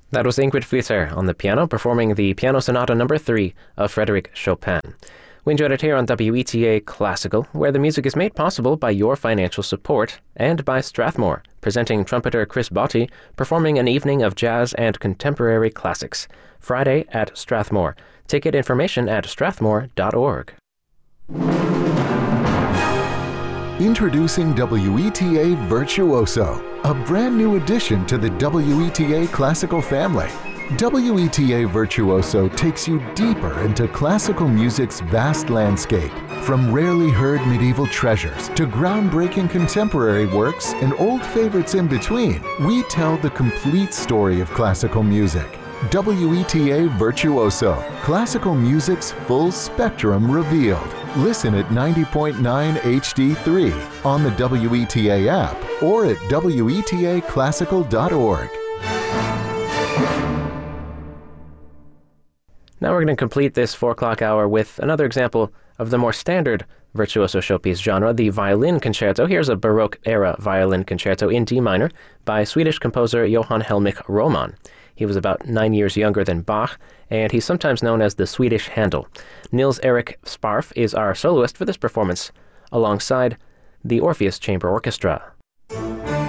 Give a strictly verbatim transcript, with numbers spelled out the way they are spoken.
That was Ingrid Flüter on the piano, performing the Piano Sonata number three of Frédéric Chopin. We enjoyed it here on W E T A Classical, where the music is made possible by your financial support, and by Strathmore, presenting trumpeter Chris Botti, performing an evening of jazz and contemporary classics. Friday at Strathmore. Ticket information at strathmore dot org. Introducing W E T A Virtuoso, a brand new addition to the W E T A Classical family. W E T A Virtuoso takes you deeper into classical music's vast landscape. From rarely heard medieval treasures to groundbreaking contemporary works and old favorites in between, we tell the complete story of classical music. W E T A Virtuoso, classical music's full spectrum revealed. Listen at ninety point nine H D three on the W E T A app or at W E T A classical dot org. Now we're going to complete this four o'clock hour with another example of the more standard virtuoso showpiece genre, the violin concerto. Here's a Baroque-era violin concerto in D minor by Swedish composer Johann Helmich Roman. He was about nine years younger than Bach, and he's sometimes known as the Swedish Handel. Nils Erik Sparf is our soloist for this performance, alongside the Orpheus Chamber Orchestra.